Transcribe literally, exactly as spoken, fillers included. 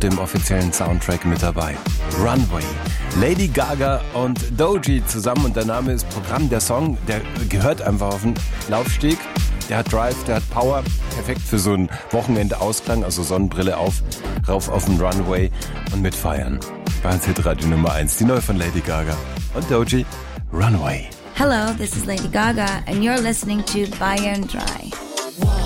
dem offiziellen Soundtrack mit dabei. Runway. Lady Gaga und Doechii zusammen und der Name ist Programm. Der Song, der gehört einfach auf den Laufsteg. Der hat Drive, der hat Power. Perfekt für so einen Wochenendausklang, also Sonnenbrille auf, rauf auf den Runway und mitfeiern. Bei uns Hitradio Nummer eins, die neue von Lady Gaga und Doechii, Runway. Hello, this is Lady Gaga and you're listening to Bayern Dry.